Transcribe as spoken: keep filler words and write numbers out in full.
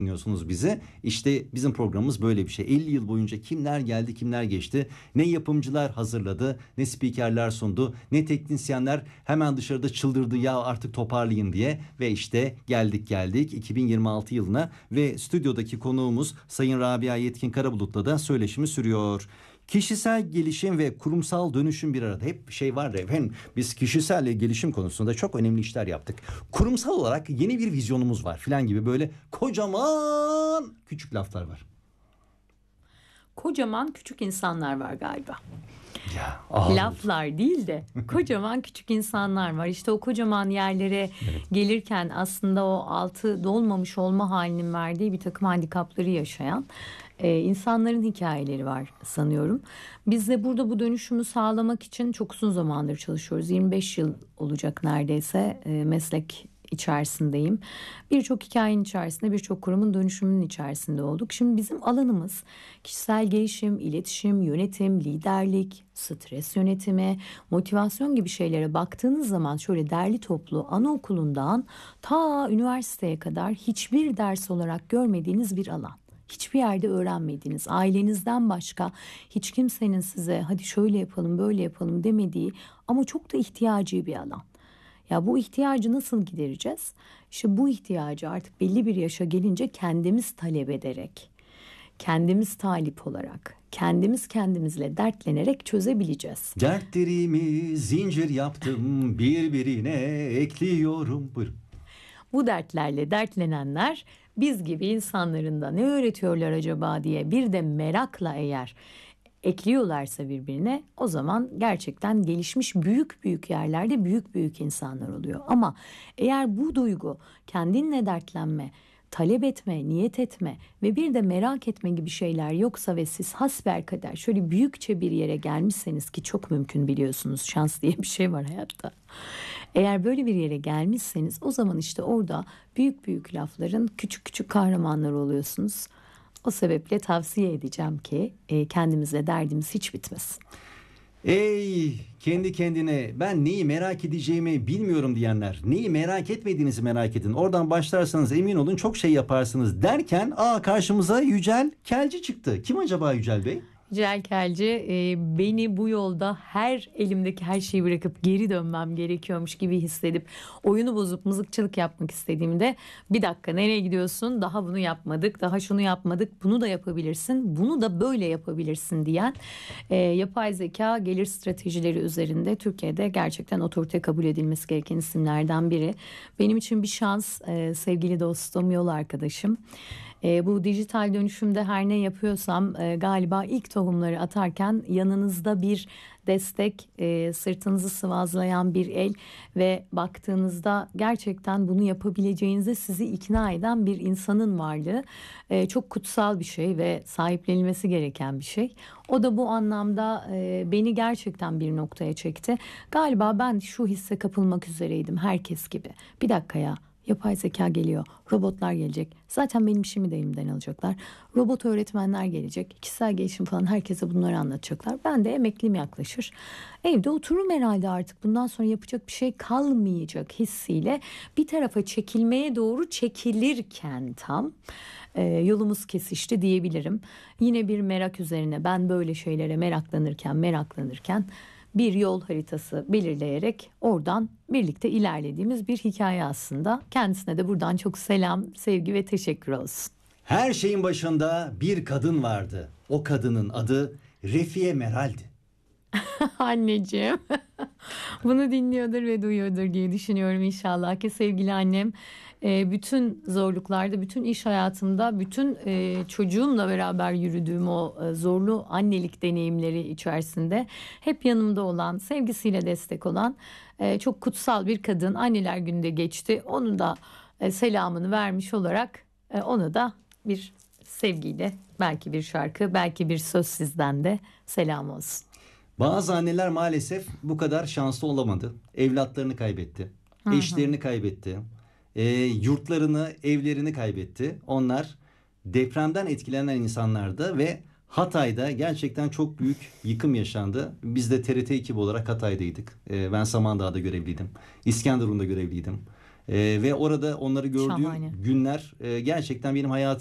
dinliyorsunuz bizi. İşte bizim programımız böyle bir şey. elli yıl boyunca kimler geldi, kimler geçti, ne yapımcılar hazırladı, ne spikerler sundu, ne teknisyenler hemen dışarıda çıldırdı ya artık toparlayın diye. Ve işte geldik geldik iki bin yirmi altı yılına ve stüdyodaki konuğumuz Sayın Rabia Yetkin Karabulut'la da söyleşimi sürüyor. Kişisel gelişim ve kurumsal dönüşüm bir arada. Hep şey var ya efendim, biz kişisel gelişim konusunda çok önemli işler yaptık. Kurumsal olarak yeni bir vizyonumuz var filan gibi böyle kocaman küçük laflar var. Kocaman küçük insanlar var galiba. Ya, laflar değil de kocaman küçük insanlar var. İşte o kocaman yerlere evet. gelirken aslında o altı dolmamış olma halinin verdiği bir takım handikapları yaşayan e, insanların hikayeleri var sanıyorum. Biz de burada bu dönüşümü sağlamak için çok uzun zamandır çalışıyoruz. yirmi beş yıl olacak neredeyse e, meslek içerisindeyim. Birçok hikayenin içerisinde, birçok kurumun dönüşümünün içerisinde olduk. Şimdi bizim alanımız kişisel gelişim, iletişim, yönetim, liderlik, stres yönetimi, motivasyon gibi şeylere baktığınız zaman şöyle derli toplu anaokulundan ta üniversiteye kadar hiçbir ders olarak görmediğiniz bir alan. Hiçbir yerde öğrenmediğiniz, ailenizden başka hiç kimsenin size hadi şöyle yapalım, böyle yapalım demediği ama çok da ihtiyacı bir alan. Ya bu ihtiyacı nasıl gidereceğiz? İşte bu ihtiyacı artık belli bir yaşa gelince kendimiz talep ederek, kendimiz talip olarak, kendimiz kendimizle dertlenerek çözebileceğiz. Dertlerimi zincir yaptım, birbirine ekliyorum. Buyurun. Bu dertlerle dertlenenler biz gibi insanların da ne öğretiyorlar acaba diye bir de merakla eğer ekliyorlarsa birbirine, o zaman gerçekten gelişmiş büyük büyük yerlerde büyük büyük insanlar oluyor. Ama eğer bu duygu kendinle dertlenme, talep etme, niyet etme ve bir de merak etme gibi şeyler yoksa ve siz hasbelkader şöyle büyükçe bir yere gelmişseniz, ki çok mümkün biliyorsunuz, şans diye bir şey var hayatta. Eğer böyle bir yere gelmişseniz o zaman işte orada büyük büyük lafların küçük küçük kahramanları oluyorsunuz. O sebeple tavsiye edeceğim ki e, kendimizle derdimiz hiç bitmesin. Ey kendi kendine ben neyi merak edeceğimi bilmiyorum diyenler, neyi merak etmediğinizi merak edin. Oradan başlarsanız emin olun çok şey yaparsınız derken aa karşımıza Yücel Kelci çıktı. Kim acaba Yücel Bey? Yücel Kelci e, beni bu yolda her elimdeki her şeyi bırakıp geri dönmem gerekiyormuş gibi hissedip oyunu bozup mızıkçılık yapmak istediğimde bir dakika nereye gidiyorsun, daha bunu yapmadık, daha şunu yapmadık, bunu da yapabilirsin, bunu da böyle yapabilirsin diyen e, yapay zeka gelir stratejileri üzerinde Türkiye'de gerçekten otorite kabul edilmesi gereken isimlerden biri. Benim için bir şans, e, sevgili dostum, yol arkadaşım. E, bu dijital dönüşümde her ne yapıyorsam e, galiba ilk tohumları atarken yanınızda bir destek, e, sırtınızı sıvazlayan bir el ve baktığınızda gerçekten bunu yapabileceğinize sizi ikna eden bir insanın varlığı e, çok kutsal bir şey ve sahiplenilmesi gereken bir şey. O da bu anlamda e, beni gerçekten bir noktaya çekti. Galiba ben şu hisse kapılmak üzereydim herkes gibi. Bir dakika ya. Yapay zeka geliyor, robotlar gelecek. Zaten benim işimi de elimden alacaklar. Robot öğretmenler gelecek. Kişisel gelişim falan, herkese bunları anlatacaklar. Ben de emekliliğim yaklaşır. Evde otururum herhalde, artık bundan sonra yapacak bir şey kalmayacak hissiyle bir tarafa çekilmeye doğru çekilirken tam e, yolumuz kesişti diyebilirim. Yine bir merak üzerine, ben böyle şeylere meraklanırken meraklanırken bir yol haritası belirleyerek oradan birlikte ilerlediğimiz bir hikaye aslında. Kendisine de buradan çok selam, sevgi ve teşekkür olsun. Her şeyin başında bir kadın vardı. O kadının adı Refiye Meral'di. Anneciğim bunu dinliyordur ve duyuyordur diye düşünüyorum inşallah ki sevgili annem. Bütün zorluklarda, bütün iş hayatımda, bütün çocuğumla beraber yürüdüğüm o zorlu annelik deneyimleri içerisinde hep yanımda olan, sevgisiyle destek olan çok kutsal bir kadın. Anneler Günü'nde geçti. Onun da selamını vermiş olarak ona da bir sevgiyle, belki bir şarkı, belki bir söz sizden de selam olsun. Bazı anneler maalesef bu kadar şanslı olamadı. Evlatlarını kaybetti. Hı-hı. Eşlerini kaybetti. E, yurtlarını, evlerini kaybetti. Onlar depremden etkilenen insanlardı ve Hatay'da gerçekten çok büyük yıkım yaşandı. Biz de T R T ekibi olarak Hatay'daydık. E, ben Samandağ'da görevliydim. İskenderun'da görevliydim. E, ve orada onları gördüğüm Şahane. günler e, gerçekten benim hayatım